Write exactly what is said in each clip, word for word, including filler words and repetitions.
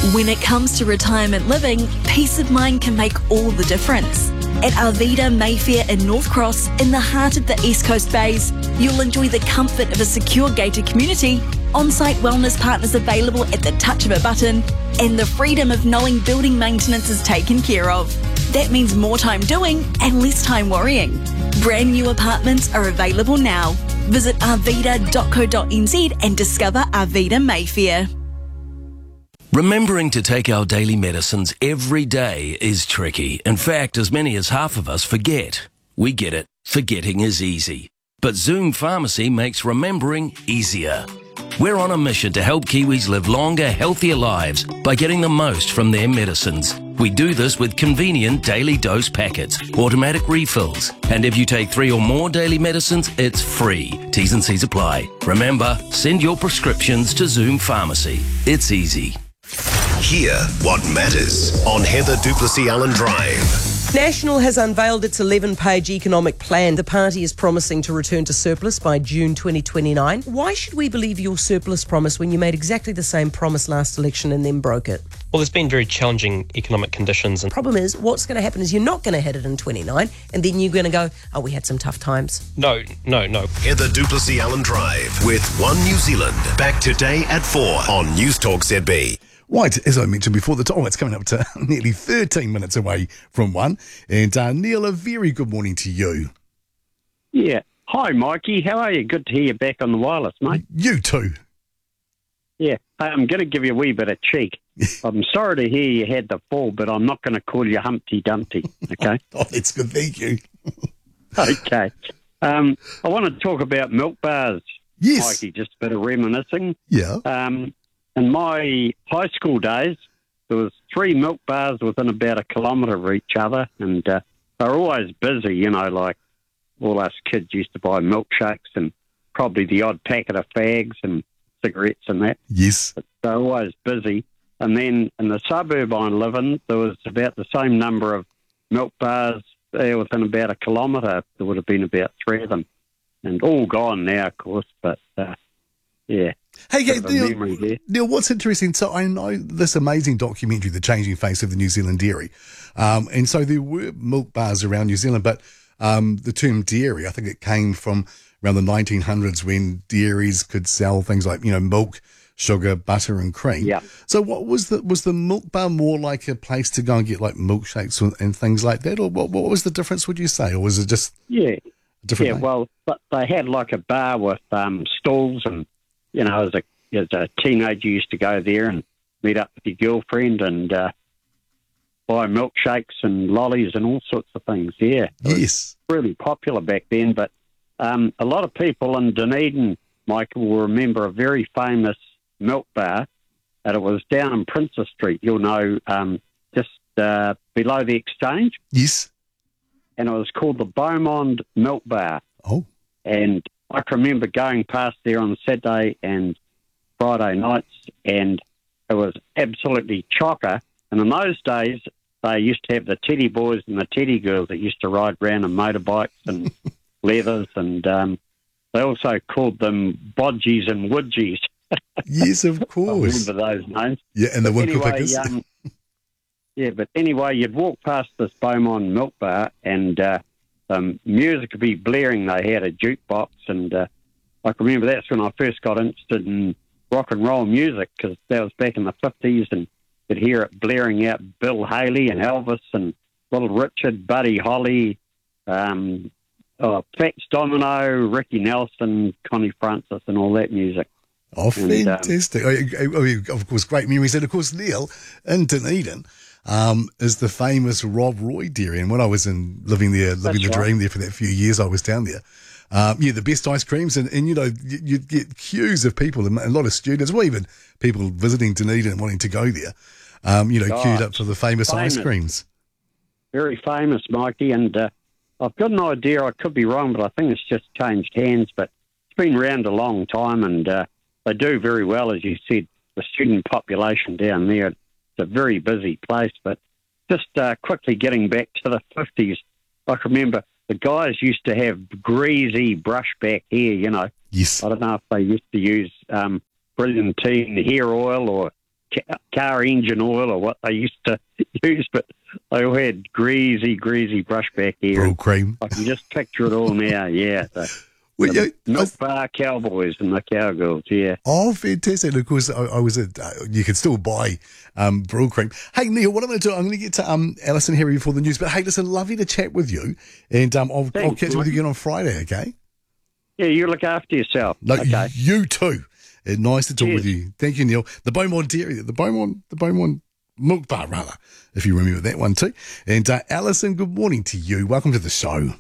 When it comes to retirement living, peace of mind can make all the difference. At Arvida Mayfair in North Cross, in the heart of the East Coast Bays, you'll enjoy the comfort of a secure gated community, on-site wellness partners available at the touch of a button, and the freedom of knowing building maintenance is taken care of. That means more time doing and less time worrying. Brand new apartments are available now. Visit arvida dot co dot n z and discover Arvida Mayfair. Remembering to take our daily medicines every day is tricky. In fact, as many as half of us forget. We get it. Forgetting is easy. But Zoom Pharmacy makes remembering easier. We're on a mission to help Kiwis live longer, healthier lives by getting the most from their medicines. We do this with convenient daily dose packets, automatic refills, and if you take three or more daily medicines, it's free. T's and C's apply. Remember, send your prescriptions to Zoom Pharmacy. It's easy. Hear what matters on Heather Duplessis Allen Drive. National has unveiled its eleven-page economic plan. The party is promising to return to surplus by June twenty twenty-nine. Why should we believe your surplus promise when you made exactly the same promise last election and then broke it? Well, there's been very challenging economic conditions. The problem is, what's going to happen is you're not going to hit it in twenty-nine, and then you're going to go, oh, we had some tough times. No, no, no. Heather Duplessis Allen Drive with One New Zealand. Back today at four on News Talk Z B. Right, as I mentioned before, the time it's coming up to nearly thirteen minutes away from one. And uh, Neil, a very good morning to you. Yeah. Hi, Mikey. How are you? Good to hear you back on the wireless, mate. You too. Yeah. I'm going to give you a wee bit of cheek. I'm sorry to hear you had the fall, but I'm not going to call you Humpty Dumpty, okay? Oh, that's good. Thank you. Okay. Um, I want to talk about milk bars, Yes. Mikey, just a bit of reminiscing. Yeah. Um, in my high school days, there was three milk bars within about a kilometre of each other, and uh, they were always busy, you know, like all us kids used to buy milkshakes and probably the odd packet of fags and cigarettes and that. Yes. But they were always busy. And then in the suburb I live in, there was about the same number of milk bars there within about a kilometre. There would have been about three of them. And all gone now, of course, but uh, yeah. Hey, yeah, Neil, Neil, Neil, what's interesting, so I know this amazing documentary, The Changing Face of the New Zealand Dairy, um, and so there were milk bars around New Zealand, but um, the term dairy, I think it came from around the nineteen hundreds when dairies could sell things like, you know, milk, sugar, butter and cream. Yeah. So what was the, was the milk bar more like a place to go and get like milkshakes and things like that, or what, what was the difference, would you say, or was it just yeah, a different yeah? name? Well, but they had like a bar with um, stalls and, you know, as a, as a teenager, you used to go there and meet up with your girlfriend and uh, buy milkshakes and lollies and all sorts of things. Yeah, it Yes. was really popular back then. But um, a lot of people in Dunedin, Michael, will remember a very famous milk bar, and it was down in Princess Street. You'll know, um, just uh, below the Exchange, Yes. and it was called the Beaumont Milk Bar. Oh. And I can remember going past there on Saturday and Friday nights, and it was absolutely chocker. And in those days, they used to have the teddy boys and the teddy girls that used to ride around on motorbikes and leathers, and um, they also called them bodgies and woodgies. Yes, of I course. remember those names. Yeah, and the But woodcook anyway, pickers. um, yeah, but anyway, you'd walk past this Beaumont Milk Bar, and uh, um, music would be blaring. They had a jukebox, and uh, I can remember that's when I first got interested in rock and roll music, because that was back in the fifties, and you'd hear it blaring out Bill Haley and Elvis and Little Richard, Buddy Holly, um, oh, Fats Domino, Ricky Nelson, Connie Francis, and all that music. Oh, And, um, fantastic. I, I, I, of course, great memories. And, of course, Neil, in Dunedin, um, is the famous Rob Roy Dairy. And when I was in living there, living That's the right. dream there for that few years I was down there, um, yeah, the best ice creams. And, and you know, you- you'd get queues of people, and a lot of students, well, even people visiting Dunedin and wanting to go there, um, you know, God, queued up for the famous, famous. ice creams. Very famous, Mikey, and uh, I've got an idea, I could be wrong, but I think it's just changed hands, but it's been around a long time, and uh, they do very well, as you said. The student population down there, it's a very busy place, but just uh, quickly getting back to the fifties, I can remember the guys used to have greasy brushback hair, you know. Yes. I don't know if they used to use um, Brilliantine hair oil or ca- car engine oil or what they used to use, but they all had greasy, greasy brushback hair. Brill cream. I can just picture it all now, yeah. The, Well, the yeah, Milk Bar cowboys and the cowgirls, yeah. Oh, fantastic. And of course, I, I was at, uh, you can still buy um, Brill cream. Hey, Neil, what I'm going to do, I'm going to get to um, Alison Harry before the news. But hey, listen, lovely to chat with you. And um, I'll, I'll Thanks, catch up with you Mike. again on Friday, okay? Yeah, you look after yourself. No, okay. you too. Uh, nice to talk Cheers. with you. Thank you, Neil. The Beaumont Dairy, the Beaumont, the Beaumont Milk Bar, rather, if you remember that one too. And uh, Alison, good morning to you. Welcome to the show.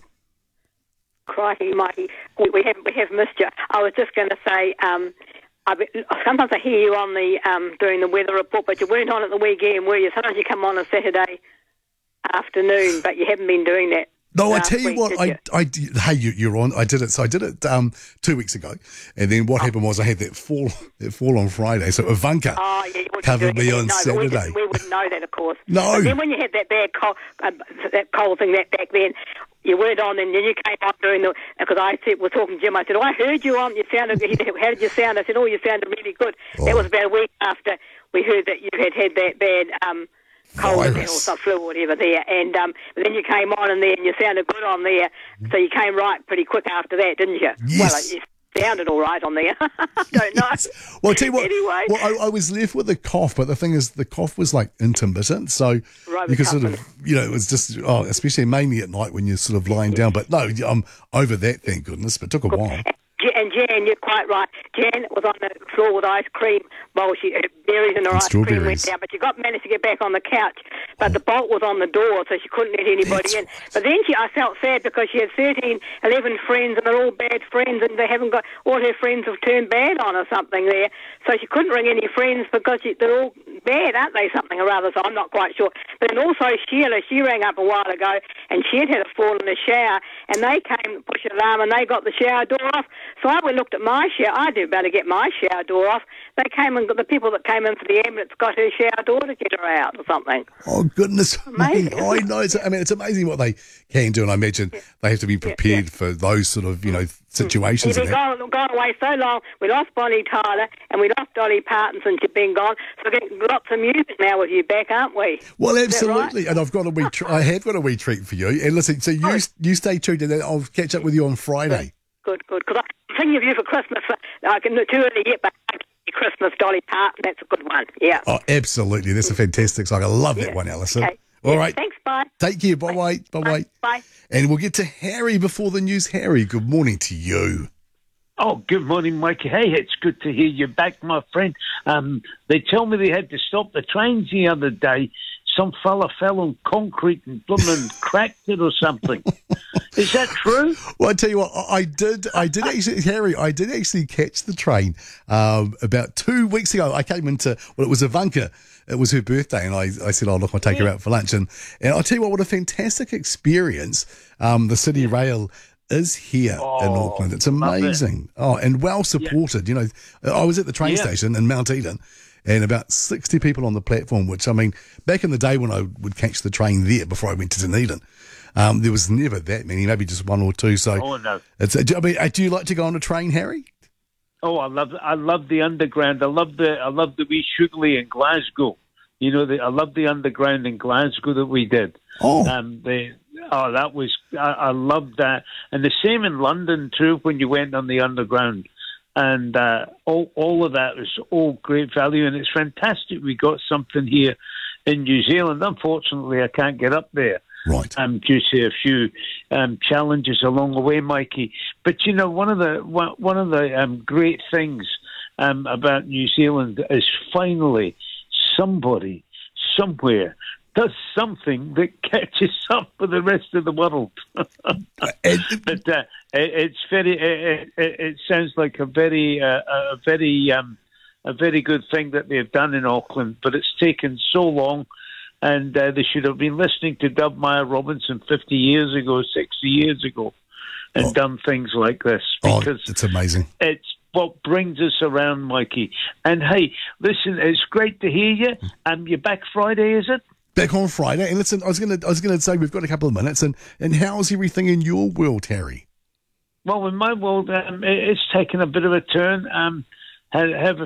Crikey, Mikey, we we have we have missed you. I was just going to say, um, I, sometimes I hear you on the um, doing the weather report, but you weren't on at the weekend, were you? Sometimes you come on a Saturday afternoon, but you haven't been doing that. No, I last tell you week, what, did I, you? I, did- hey, you, you're on. I did it. So I did it um, two weeks ago, and then what happened was I had that fall, that fall on Friday. So Ivanka Oh, yeah, you wouldn't covered do me it. on no, but we, Saturday. didn't- we wouldn't know that, of course. No. But then when you had that bad cold, uh, that cold thing that back then, you weren't on, and then you came on doing the, because I said, was talking to Jim, I said, oh, I heard you on, you sounded, he said, how did you sound? I said, oh, you sounded really good. Oh. That was about a week after we heard that you had had that bad um, cold Virus. or some flu or whatever there, and um, then you came on in there, and you sounded good on there, so you came right pretty quick after that, didn't you? Yes. Well, you sounded all right on there. Don't know. Yes. Well, I tell you what, Anyway. well, I, I was left with a cough, but the thing is, the cough was like intermittent. So Right, you could it's sort of, tough, you know, it was just, oh, especially mainly at night when you're sort of lying down. But no, I'm over that, thank goodness, but it took a while. And Jan, you're quite right. Jan was on the floor with ice cream bowl. She her berries and her And ice cream went strawberries. down, but she got managed to get back on the couch. But the bolt was on the door, so she couldn't let anybody That's in. But then she, I felt sad because she had thirteen, eleven friends, and they're all bad friends, and they haven't got all her friends have turned bad on or something there. So she couldn't ring any friends because she, they're all bad, aren't they? Something or other. So I'm not quite sure. But then also Sheila, she rang up a while ago, and she had had a fall in the shower, and they came to push an alarm, and they got the shower door off. So I went and looked at my shower. I do better get my shower door off. They came and got the people that came in for the ambulance got her shower door to get her out or something. Oh, goodness me. Amazing. I know. It's, I mean, it's amazing what they can do. And I imagine they have to be prepared for those sort of, you know, situations. She'd and been that. gone, gone away so long. We lost Bonnie Tyler and we lost Dolly Parton since she'd been gone. So we're getting lots of music now with you back, aren't we? Well, Is that right? absolutely. And I've got a wee, tr- I have got a wee treat for you. And listen, so you, you stay tuned and then I'll catch up with you on Friday. Good, good. Because I'm thinking of you for Christmas. I can too early yet, but Christmas Dolly Parton. That's a good one. Yeah. Oh, absolutely. That's a fantastic song. I love that Yeah. one, Alison. Okay. All Yeah, right. Thanks. Bye. Take care. Bye-bye. Bye-bye. Bye. And we'll get to Harry before the news. Harry, good morning to you. Oh, good morning, Mikey. Hey, it's good to hear you back, my friend. Um, they tell me they had to stop the trains the other day. Some fella fell on concrete and blooming cracked it or something. Is that true? Well, I tell you what, I I did, I did actually, Harry, I did actually catch the train um, about two weeks ago. I came into, well, it was Ivanka. It was her birthday, and I, I said, oh, look, I'll take her out for lunch. And, and I'll tell you what, what a fantastic experience um, the City Rail is here in Oh, Auckland. It's love it. amazing. Oh, and well supported. You know, I was at the train Yeah. station in Mount Eden, and about sixty people on the platform, which, I mean, back in the day when I would catch the train there before I went to Dunedin, um, there was never that many, maybe just one or two. So, Oh, no. it's, I mean, do you like to go on a train, Harry? Oh, I love, I love the underground. I love the, I love the wee Sugarley in Glasgow. You know, the, I love the underground in Glasgow that we did. Oh. Um, the, oh, that was, I, I loved that. And the same in London too, when you went on the underground. And uh, all, all of that was all great value. And it's fantastic we got something here in New Zealand. Unfortunately, I can't get up there. Right. Um, due to a few um, challenges along the way, Mikey. But you know, one of the one, one of the um, great things um, about New Zealand is finally somebody somewhere does something that catches up with the rest of the world. but uh, it, it's very. It, it, it sounds like a very, uh, a very, um, a very good thing that they've done in Auckland. But it's taken so long. And uh, they should have been listening to Dub Meyer Robinson fifty years ago, sixty years ago, and Oh. done things like this. Oh, Because it's amazing. it's what brings us around, Mikey. And hey, listen, it's great to hear you. Um, you're back Friday, is it? Back on Friday. And listen, I was gonna I was gonna say we've got a couple of minutes, and, and how's everything in your world, Harry? Well, in my world, um, it- it's taken a bit of a turn. Um, have, have a